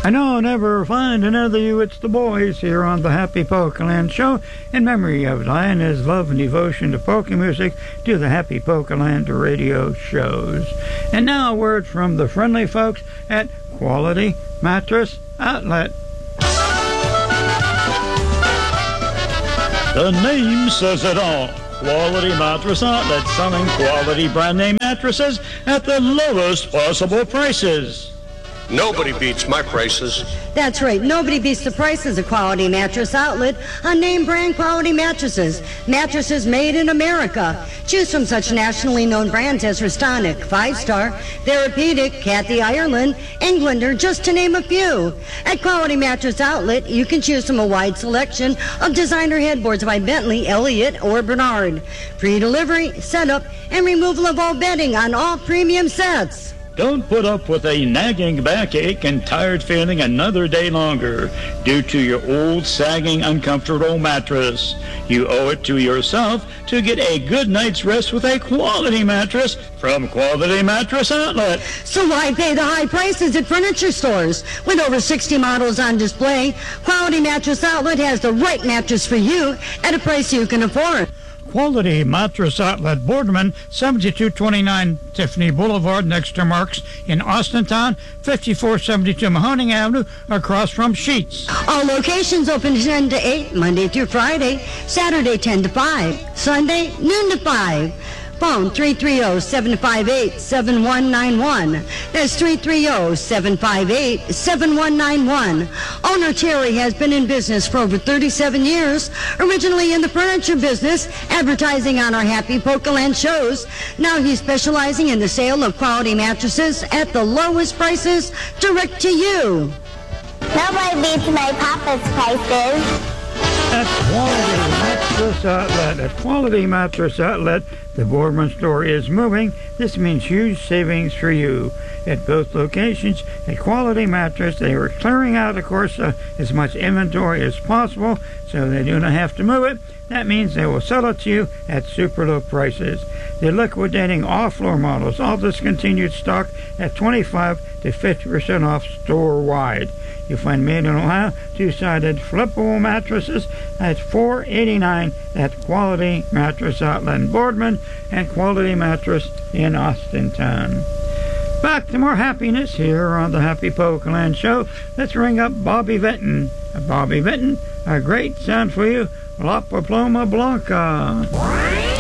I know I'll never find another you. It's the boys here on the Happy Polkaland Show in memory of Diana's love and devotion to polka music to the Happy Polkaland radio shows. And now a word from the friendly folks at Quality Mattress Outlet. The name says it all. Quality Mattress Outlet, selling quality brand name mattresses at the lowest possible prices. Nobody beats my prices. That's right. Nobody beats the prices of Quality Mattress Outlet on name brand quality mattresses. Mattresses made in America. Choose from such nationally known brands as Restonic, 5-Star, Therapeutic, Kathy Ireland, Englander, just to name a few. At Quality Mattress Outlet, you can choose from a wide selection of designer headboards by Bentley, Elliott, or Bernard. Free delivery, setup, and removal of all bedding on all premium sets. Don't put up with a nagging backache and tired feeling another day longer due to your old, sagging, uncomfortable mattress. You owe it to yourself to get a good night's rest with a quality mattress from Quality Mattress Outlet. So why pay the high prices at furniture stores? With over 60 models on display, Quality Mattress Outlet has the right mattress for you at a price you can afford. Quality Mattress Outlet, Boardman, 7229 Tiffany Boulevard, next to Mark's in Austintown, 5472 Mahoning Avenue, across from Sheets. All locations open 10 to 8, Monday through Friday, Saturday 10 to 5, Sunday noon to 5. Phone 330-758-7191. That's 330-758-7191. Owner Terry has been in business for over 37 years, originally in the furniture business, advertising on our Happy Polkaland shows. Now he's specializing in the sale of quality mattresses at the lowest prices, direct to you. Nobody beats my papa's prices. At Quality Mattress Outlet, the Boardman store is moving. This means huge savings for you. At both locations, at Quality Mattress, they are clearing out, of course, as much inventory as possible, so they do not have to move it. That means they will sell it to you at super low prices. They're liquidating all floor models, all discontinued stock at 25 to 50% off store-wide. You'll find made in Ohio, two-sided flippable mattresses at $4.89 at Quality Mattress Outlet in Boardman and Quality Mattress in Austintown. Back to more happiness here on the Happy Polkaland Show. Let's ring up Bobby Vinton. Bobby Vinton, a great sound for you, La Paloma Blanca.